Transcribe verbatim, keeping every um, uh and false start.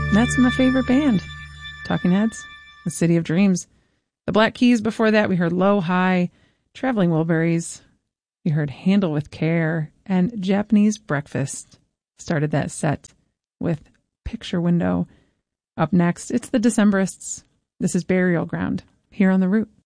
And that's my favorite band, Talking Heads, The City of Dreams. The Black Keys before that, we heard Low High, Traveling Wilburys. We heard Handle with Care, and Japanese Breakfast started that set with Picture Window. Up next, it's the Decemberists. This is Burial Ground here on The Root.